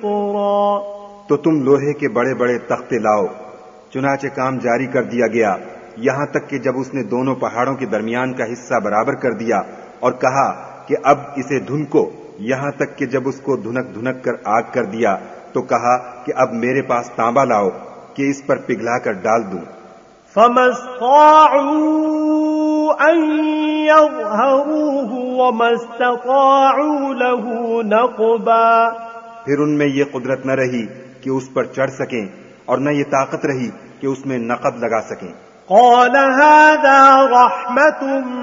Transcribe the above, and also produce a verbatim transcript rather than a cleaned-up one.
قسطرا। तो तुम लोहे के बड़े बड़े तख्ते लाओ। चुनाचे काम जारी कर दिया गया, यहाँ तक कि जब उसने दोनों पहाड़ों के दरमियान का हिस्सा बराबर कर दिया और कहा कि अब इसे धुनको, यहाँ तक कि जब उसको धुनक धुनक कर आग कर दिया तो कहा कि अब मेरे पास तांबा लाओ कि इस पर पिघला कर डाल दूं। फमस्ताऊ अन यज़हरूहु वमस्तताऊ लहू नक़बा। फिर उनमें ये कुदरत न रही कि उस पर चढ़ सकें और न ये ताकत रही कि उसमें नक़ब लगा सकें। क़ाल हाज़ा रहमतुम